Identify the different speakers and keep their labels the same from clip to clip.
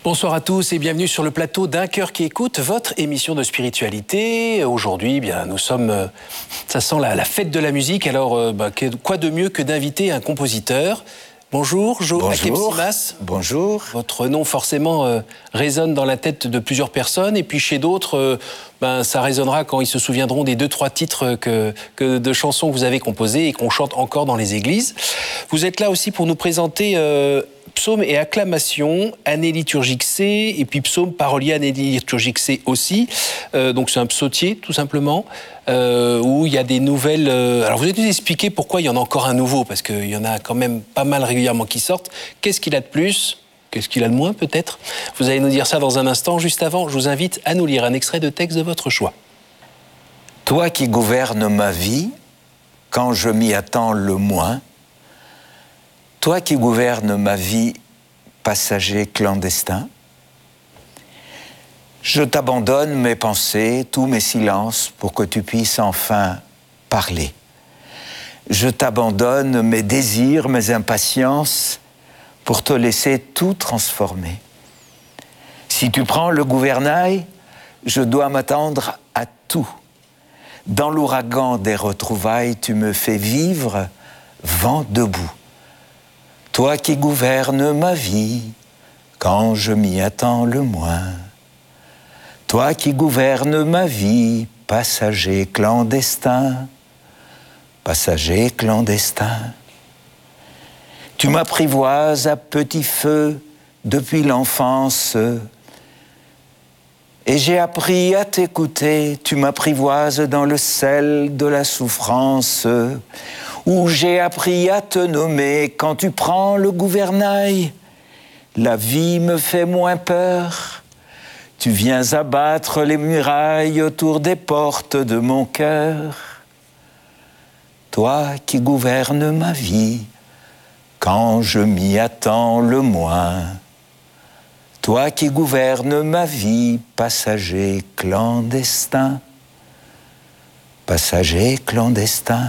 Speaker 1: Bonsoir à tous et bienvenue sur le plateau d'Un cœur qui écoute, votre émission de spiritualité. Aujourd'hui, nous sommes, ça sent la fête de la musique. Alors, quoi de mieux que d'inviter un compositeur? Bonjour, Joachim Simas.
Speaker 2: Bonjour.
Speaker 1: Votre nom, forcément, résonne dans la tête de plusieurs personnes. Et puis, chez d'autres, ça résonnera quand ils se souviendront des 2-3 titres de chansons que vous avez composées et qu'on chante encore dans les églises. Vous êtes là aussi pour nous présenter Psaumes et acclamations, année liturgique C, et puis Psaumes parolier, année liturgique C aussi. Donc, c'est un psautier, tout simplement. Où il y a des nouvelles... Alors, vous allez nous expliquer pourquoi il y en a encore un nouveau, parce qu'il y en a quand même pas mal régulièrement qui sortent. Qu'est-ce qu'il a de plus? Qu'est-ce qu'il a de moins, peut-être? Vous allez nous dire ça dans un instant. Juste avant, je vous invite à nous lire un extrait de texte de votre choix.
Speaker 2: Toi qui gouvernes ma vie, quand je m'y attends le moins, toi qui gouvernes ma vie, passager clandestin, je t'abandonne mes pensées, tous mes silences, pour que tu puisses enfin parler. Je t'abandonne mes désirs, mes impatiences, pour te laisser tout transformer. Si tu prends le gouvernail, je dois m'attendre à tout. Dans l'ouragan des retrouvailles, tu me fais vivre vent debout. Toi qui gouvernes ma vie, quand je m'y attends le moins. Toi qui gouvernes ma vie, passager clandestin, passager clandestin. Tu m'apprivoises à petit feu depuis l'enfance, et j'ai appris à t'écouter. Tu m'apprivoises dans le sel de la souffrance, où j'ai appris à te nommer. Quand tu prends le gouvernail, la vie me fait moins peur. Tu viens abattre les murailles autour des portes de mon cœur. Toi qui gouvernes ma vie, quand je m'y attends le moins. Toi qui gouvernes ma vie, passager clandestin, passager clandestin.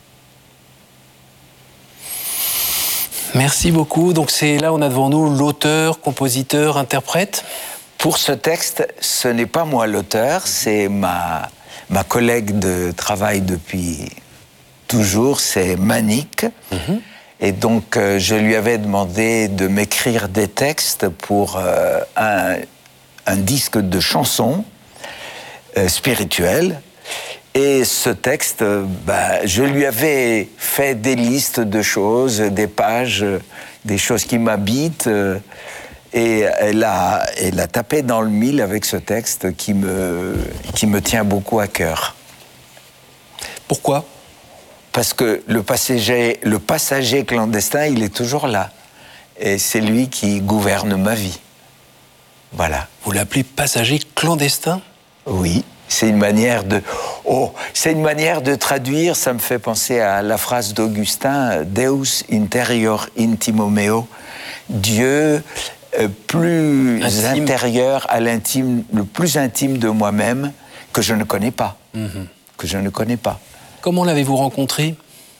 Speaker 1: Merci beaucoup. Donc là, on a devant nous l'auteur, compositeur, interprète.
Speaker 2: Pour ce texte, ce n'est pas moi l'auteur, c'est ma collègue de travail depuis toujours, c'est Manik. Mm-hmm. Et donc, je lui avais demandé de m'écrire des textes pour un disque de chansons spirituelles. Et ce texte, je lui avais fait des listes de choses, des pages, des choses qui m'habitent. Et elle a tapé dans le mille avec ce texte qui me tient beaucoup à cœur.
Speaker 1: Pourquoi?
Speaker 2: Parce que le passager clandestin, il est toujours là. Et c'est lui qui gouverne ma vie. Voilà.
Speaker 1: Vous l'appelez passager clandestin?
Speaker 2: Oui, c'est une manière de... c'est une manière de traduire, ça me fait penser à la phrase d'Augustin, Deus interior intimo meo, Dieu plus intime. Intérieur à l'intime, le plus intime de moi-même, que je ne connais pas. Mm-hmm. Que je ne connais pas.
Speaker 1: Comment l'avez-vous rencontré?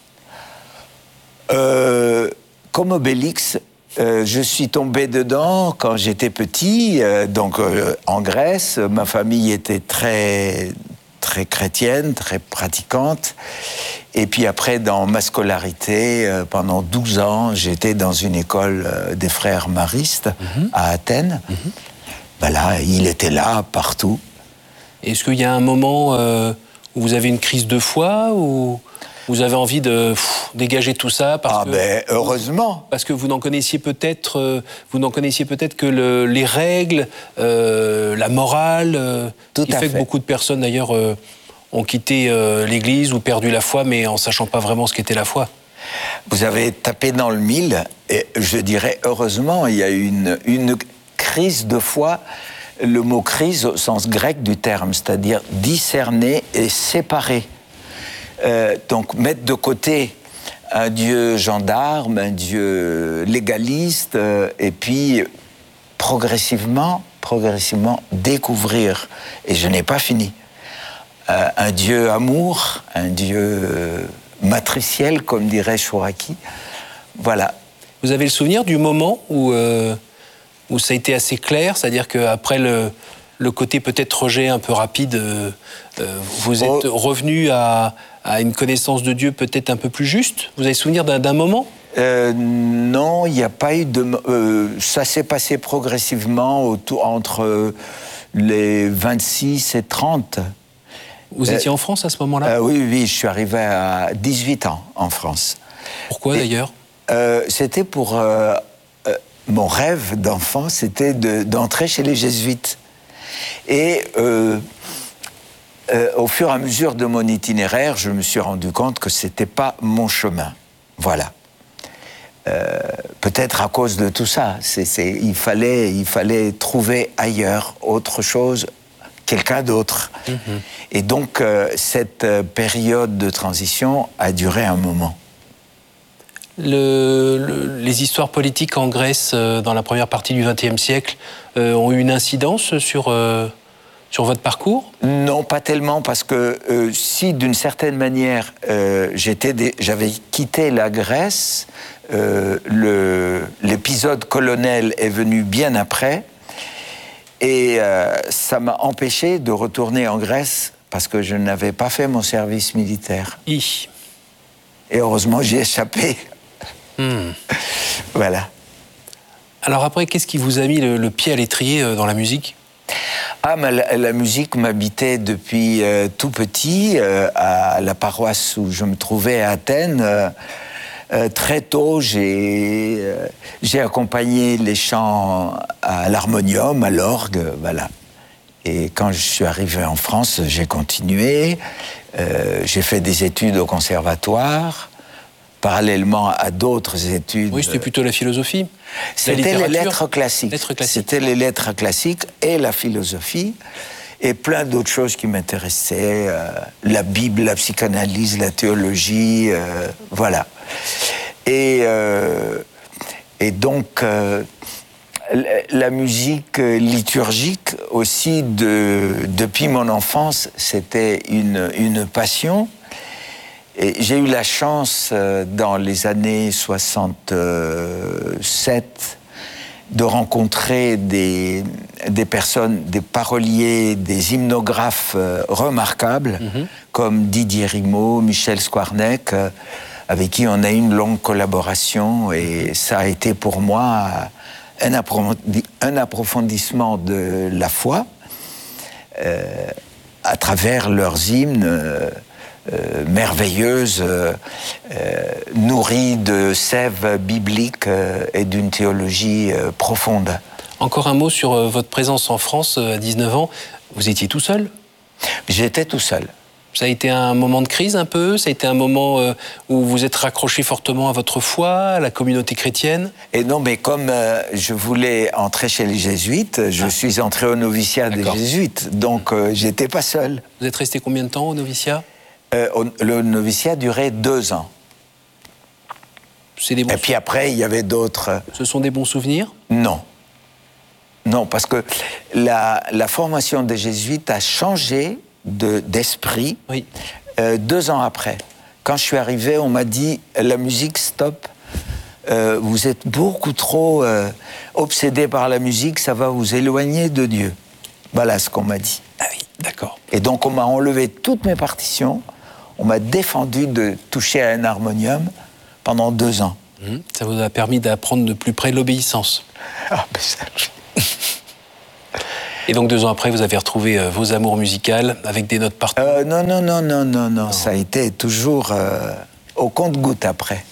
Speaker 2: Comme Obélix, je suis tombé dedans quand j'étais petit, en Grèce. Ma famille était très, très chrétienne, très pratiquante. Et puis après, dans ma scolarité, pendant 12 ans, j'étais dans une école des frères maristes à Athènes. Là, il était là, partout.
Speaker 1: Est-ce qu'il y a un moment... où vous avez une crise de foi, ou vous avez envie de dégager tout ça
Speaker 2: heureusement.
Speaker 1: Parce que vous n'en connaissiez peut-être que les règles, la morale,
Speaker 2: tout
Speaker 1: qui fait que beaucoup de personnes d'ailleurs ont quitté l'Église ou perdu la foi, mais en sachant pas vraiment ce qu'était la foi.
Speaker 2: Vous avez tapé dans le mille, et je dirais heureusement, il y a une crise de foi. Le mot crise au sens grec du terme, c'est-à-dire discerner et séparer. Donc mettre de côté un Dieu gendarme, un Dieu légaliste, et puis progressivement découvrir, et je n'ai pas fini, un Dieu amour, un Dieu matriciel, comme dirait Chouraki. Voilà.
Speaker 1: Vous avez le souvenir du moment où où ça a été assez clair, c'est-à-dire qu'après le côté peut-être rejet un peu rapide, vous êtes revenu à une connaissance de Dieu peut-être un peu plus juste? Vous avez souvenir d'un moment?
Speaker 2: Non, il n'y a pas eu de... ça s'est passé progressivement entre les 26 et 30.
Speaker 1: Vous étiez en France à ce moment-là?
Speaker 2: Oui, je suis arrivé à 18 ans en France.
Speaker 1: Pourquoi d'ailleurs?
Speaker 2: C'était pour... mon rêve d'enfant, c'était d'entrer chez les jésuites. Et au fur et à mesure de mon itinéraire, je me suis rendu compte que ce n'était pas mon chemin. Voilà. Peut-être à cause de tout ça. Il fallait trouver ailleurs autre chose, quelqu'un d'autre. Et donc, cette période de transition a duré un moment.
Speaker 1: Les histoires politiques en Grèce, dans la première partie du XXe siècle, ont eu une incidence sur votre parcours?
Speaker 2: Non, pas tellement, parce que si, d'une certaine manière, j'avais quitté la Grèce, l'épisode colonel est venu bien après, et ça m'a empêché de retourner en Grèce, parce que je n'avais pas fait mon service militaire. Et heureusement, j'y ai échappé. Voilà.
Speaker 1: Alors après, qu'est-ce qui vous a mis le pied à l'étrier dans la musique?
Speaker 2: La musique m'habitait depuis tout petit, à la paroisse où je me trouvais à Athènes. Très tôt, j'ai accompagné les chants à l'harmonium, à l'orgue, voilà. Et quand je suis arrivé en France, j'ai continué. J'ai fait des études au conservatoire, parallèlement à d'autres études.
Speaker 1: Oui, c'était plutôt la philosophie.
Speaker 2: C'était les lettres classiques. C'était les lettres classiques et la philosophie, et plein d'autres choses qui m'intéressaient, la Bible, la psychanalyse, la théologie, voilà. Et donc, la musique liturgique aussi, depuis mon enfance, c'était une passion. Et j'ai eu la chance, dans les années 67, de rencontrer des personnes, des paroliers, des hymnographes remarquables, comme Didier Rimaud, Michel Skwarnek, avec qui on a eu une longue collaboration. Et ça a été pour moi un approfondissement de la foi à travers leurs hymnes merveilleuses, nourries de sève biblique et d'une théologie profonde.
Speaker 1: Encore un mot sur votre présence en France à 19 ans. Vous étiez tout seul?
Speaker 2: J'étais tout seul.
Speaker 1: Ça a été un moment de crise un peu? Ça a été un moment où vous êtes raccroché fortement à votre foi, à la communauté chrétienne?
Speaker 2: Et non, mais comme je voulais entrer chez les jésuites, je suis entré au noviciat des jésuites. Donc, j'étais pas seul.
Speaker 1: Vous êtes resté combien de temps au noviciat?
Speaker 2: Le noviciat durait 2 ans.
Speaker 1: C'est des bons
Speaker 2: Et puis après, il y avait d'autres...
Speaker 1: Ce sont des bons souvenirs?
Speaker 2: Non. Non, parce que la formation des jésuites a changé d'esprit 2 ans après. Quand je suis arrivé, on m'a dit « La musique, stop. Vous êtes beaucoup trop obsédé par la musique, ça va vous éloigner de Dieu. » Voilà ce qu'on m'a dit.
Speaker 1: Ah oui, d'accord.
Speaker 2: Et donc, on m'a enlevé toutes mes partitions. On m'a défendu de toucher à un harmonium pendant 2 ans.
Speaker 1: Ça vous a permis d'apprendre de plus près l'obéissance.
Speaker 2: Ah, ben ça...
Speaker 1: Et donc 2 ans après, vous avez retrouvé vos amours musicales avec des notes partout?
Speaker 2: Non. Ça a été toujours au compte-gouttes après.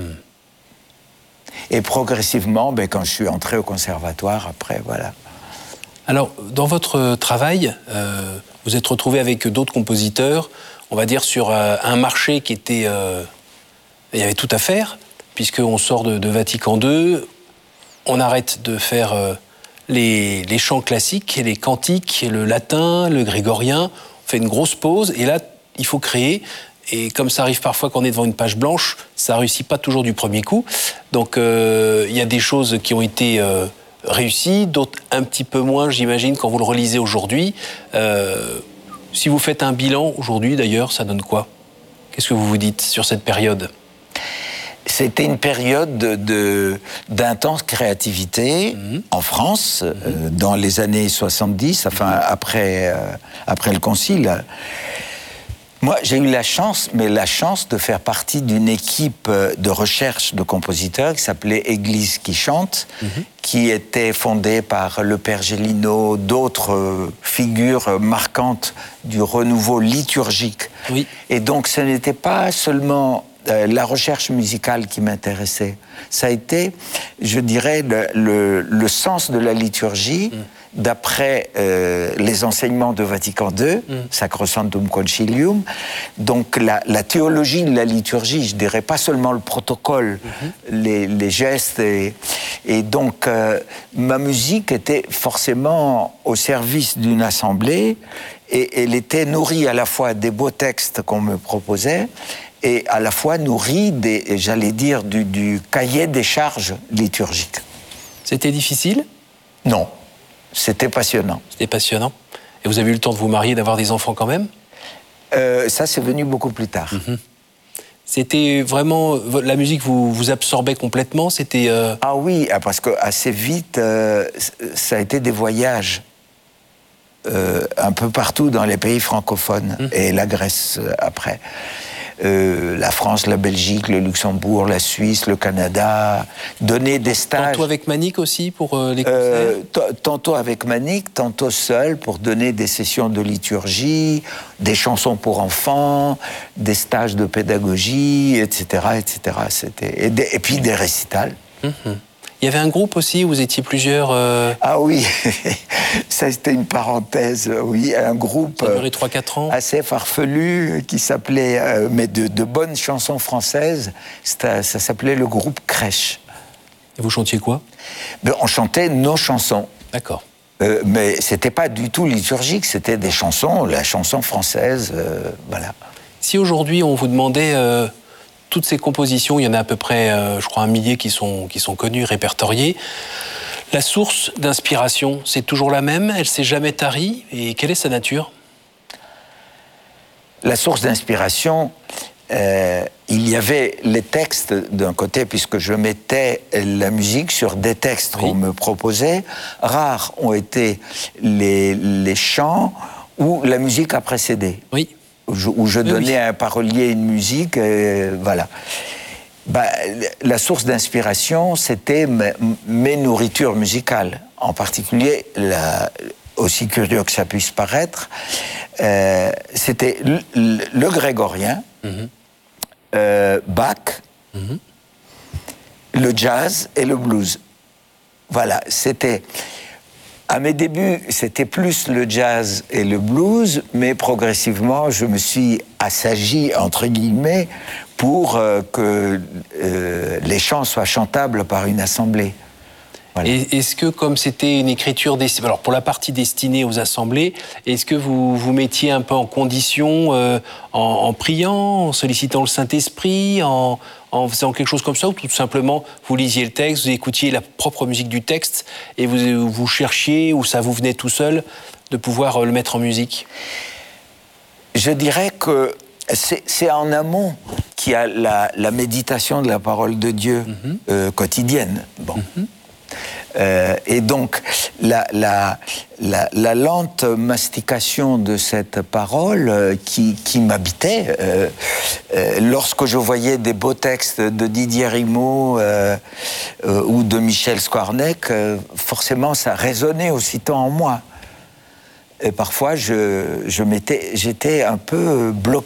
Speaker 2: Et progressivement, quand je suis entré au conservatoire, après, voilà.
Speaker 1: Alors, dans votre travail, vous êtes retrouvé avec d'autres compositeurs, on va dire sur un marché qui était... il y avait tout à faire, puisqu'on sort de Vatican II, on arrête de faire les chants classiques, les cantiques, le latin, le grégorien, on fait une grosse pause, et là, il faut créer. Et comme ça arrive parfois quand on est devant une page blanche, ça ne réussit pas toujours du premier coup. Donc, il y a des choses qui ont été... réussi, d'autres un petit peu moins, j'imagine, quand vous le relisez aujourd'hui. Si vous faites un bilan aujourd'hui, d'ailleurs, ça donne quoi? Qu'est-ce que vous vous dites sur cette période?
Speaker 2: C'était une période d'intense créativité en France, dans les années 70, enfin après le Concile. Moi, j'ai eu la chance de faire partie d'une équipe de recherche de compositeurs qui s'appelait Église qui chante, qui était fondée par le Père Gélineau, d'autres figures marquantes du renouveau liturgique. Oui. Et donc, ce n'était pas seulement la recherche musicale qui m'intéressait. Ça a été, je dirais, le sens de la liturgie d'après les enseignements de Vatican II, Sacrosanctum Concilium. Donc la théologie de la liturgie, je dirais pas seulement le protocole, les gestes. Et donc ma musique était forcément au service d'une assemblée et elle était nourrie à la fois des beaux textes qu'on me proposait et à la fois nourrie j'allais dire, du cahier des charges liturgiques.
Speaker 1: C'était difficile ?
Speaker 2: Non. C'était passionnant.
Speaker 1: C'était passionnant. Et vous avez eu le temps de vous marier, d'avoir des enfants quand même ?
Speaker 2: Ça, c'est venu beaucoup plus tard.
Speaker 1: C'était vraiment... La musique vous absorbait complètement ? C'était...
Speaker 2: Ah oui, parce que assez vite, ça a été des voyages un peu partout dans les pays francophones. Et la Grèce après. La France, la Belgique, le Luxembourg, la Suisse, le Canada, donner des stages.
Speaker 1: Tantôt avec Manic aussi pour les concerts
Speaker 2: tantôt avec Manic, tantôt seul pour donner des sessions de liturgie, des chansons pour enfants, des stages de pédagogie, etc. etc. Et puis des récitals.
Speaker 1: Il y avait un groupe aussi où vous étiez plusieurs...
Speaker 2: Ah oui, ça c'était une parenthèse, oui, un groupe
Speaker 1: ça a duré 3-4 ans.
Speaker 2: Assez farfelu qui s'appelait, mais de bonnes chansons françaises, ça s'appelait le groupe Crèche.
Speaker 1: Et vous chantiez quoi ?
Speaker 2: On chantait nos chansons.
Speaker 1: D'accord.
Speaker 2: Mais c'était pas du tout liturgique, c'était des chansons, la chanson française, voilà.
Speaker 1: Si aujourd'hui on vous demandait... toutes ces compositions, il y en a à peu près, je crois, 1 millier qui sont connues, répertoriées. La source d'inspiration, c'est toujours la même ? Elle s'est jamais tarie ? Et quelle est sa nature ?
Speaker 2: La source d'inspiration, il y avait les textes d'un côté, puisque je mettais la musique sur des textes qu'on me proposait. Rares ont été les chants où la musique a précédé. Oui. Où je donnais à un parolier une musique, voilà. La source d'inspiration, c'était mes nourritures musicales. En particulier, aussi curieux que ça puisse paraître, c'était le grégorien, Bach, le jazz et le blues. Voilà, c'était... À mes débuts, c'était plus le jazz et le blues, mais progressivement, je me suis assagi, entre guillemets, pour que les chants soient chantables par une assemblée. Voilà.
Speaker 1: Et est-ce que, comme c'était une écriture... Alors, pour la partie destinée aux assemblées, est-ce que vous vous mettiez un peu en condition, en priant, en sollicitant le Saint-Esprit, en faisant quelque chose comme ça, ou tout simplement, vous lisiez le texte, vous écoutiez la propre musique du texte, et vous cherchiez, ou ça vous venait tout seul, de pouvoir le mettre en musique ?
Speaker 2: Je dirais que c'est en amont qu'il y a la méditation de la parole de Dieu quotidienne. Bon. Et donc, la lente mastication de cette parole qui m'habitait, lorsque je voyais des beaux textes de Didier Rimaud ou de Michel Skwarnek, forcément ça résonnait aussitôt en moi. Et parfois, j'étais un peu bloqué.